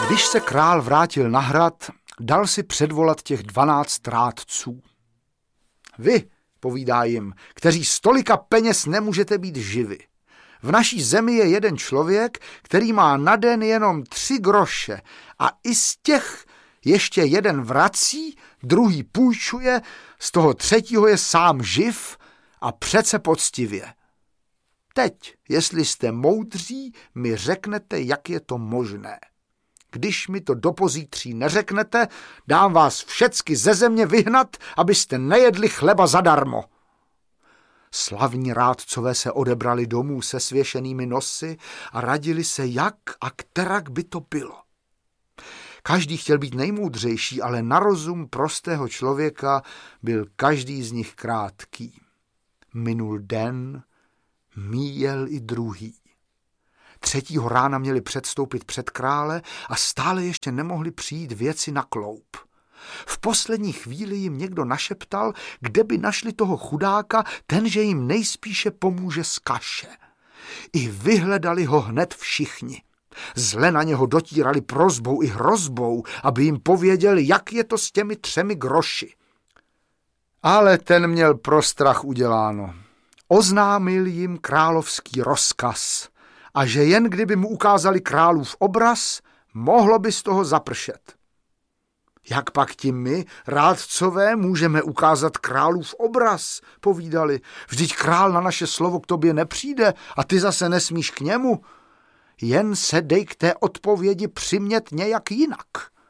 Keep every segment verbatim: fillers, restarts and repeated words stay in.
Když se král vrátil na hrad, dal si předvolat těch dvanáct rádců. Vy, povídá jim, kteří z tolika peněz nemůžete být živi. V naší zemi je jeden člověk, který má na den jenom tři groše a i z těch ještě jeden vrací, druhý půjčuje, z toho třetího je sám živ a přece poctivě. Teď, jestli jste moudří, mi řeknete, jak je to možné. Když mi to do pozítří neřeknete, dám vás všecky ze země vyhnat, abyste nejedli chleba zadarmo. Slavní rádcové se odebrali domů se svěšenými nosy a radili se, jak a kterak by to bylo. Každý chtěl být nejmoudřejší, ale na rozum prostého člověka byl každý z nich krátký. Minul den, míjel i druhý. Třetího rána měli předstoupit před krále a stále ještě nemohli přijít věci na kloup. V poslední chvíli jim někdo našeptal, kde by našli toho chudáka, tenže jim nejspíše pomůže z kaše. I vyhledali ho hned všichni. Zle na něho dotírali prosbou i hrozbou, aby jim pověděl, jak je to s těmi třemi groši. Ale ten měl pro strach uděláno. Oznámil jim královský rozkaz a že jen kdyby mu ukázali králův obraz, mohlo by z toho zapršet. Jak pak ti my, rádcové, můžeme ukázat králův obraz, povídali. Vždyť král na naše slovo k tobě nepřijde a ty zase nesmíš k němu. Jen se dej k té odpovědi přimět nějak jinak.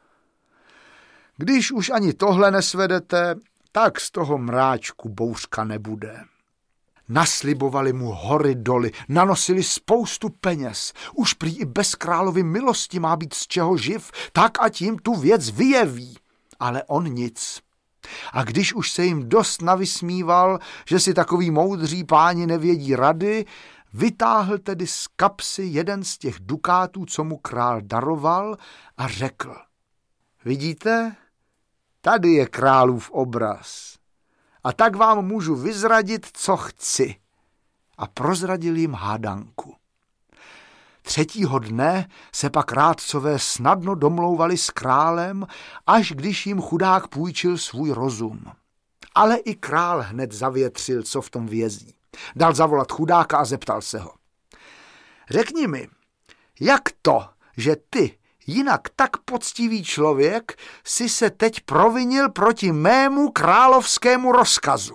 Když už ani tohle nesvedete, tak z toho mráčku bouřka nebude. Naslibovali mu hory doly, nanosili spoustu peněz. Už prý i bez královy milosti má být z čeho živ, tak ať jim tu věc vyjeví. Ale on nic. A když už se jim dost navysmíval, že si takoví moudří páni nevědí rady, vytáhl tedy z kapsy jeden z těch dukátů, co mu král daroval, a řekl: Vidíte, tady je králův obraz. A tak vám můžu vyzradit, co chci. A prozradil jim hádanku. Třetího dne se pak rádcové snadno domlouvali s králem, až když jim chudák půjčil svůj rozum. Ale i král hned zavětřil, co v tom vězí. Dal zavolat chudáka a zeptal se ho: Řekni mi, jak to, že ty, jinak tak poctivý člověk, si se teď provinil proti mému královskému rozkazu?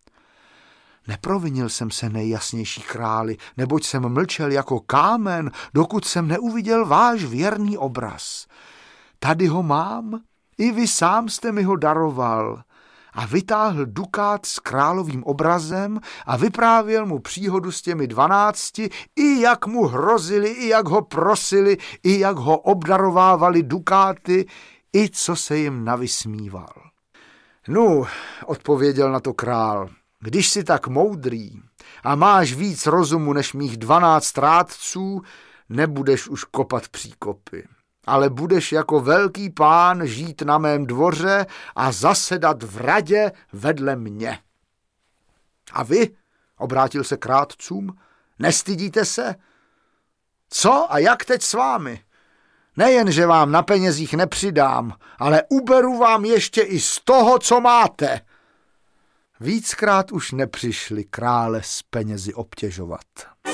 Neprovinil jsem se, nejjasnější králi, neboť jsem mlčel jako kámen, dokud jsem neuviděl váš věrný obraz. Tady ho mám, i vy sám jste mi ho daroval. A vytáhl dukát s královým obrazem a vyprávěl mu příhodu s těmi dvanácti, i jak mu hrozili, i jak ho prosili, i jak ho obdarovávali dukáty, i co se jim navysmíval. Nu, odpověděl na to král, když jsi tak moudrý a máš víc rozumu než mých dvanáct rádců, nebudeš už kopat příkopy. Ale budeš jako velký pán žít na mém dvoře a zasedat v radě vedle mě. A vy, obrátil se k rádcům, nestydíte se? Co a jak teď s vámi? Nejen, že vám na penězích nepřidám, ale uberu vám ještě i z toho, co máte. Víckrát už nepřišli krále s penězi obtěžovat.